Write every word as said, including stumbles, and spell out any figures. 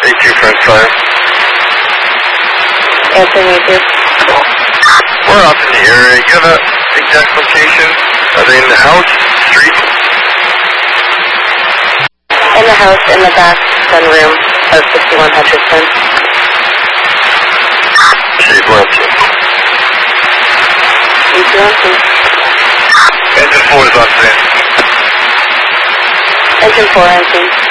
A two front five. Answering A two. We're off in the area. You have an exact location? Are they in the house, street? In the house, in the back sunroom of sixty-one Hutchinson. Okay, Blanchard. A two on two. Engine four is on scene. Engine four on scene.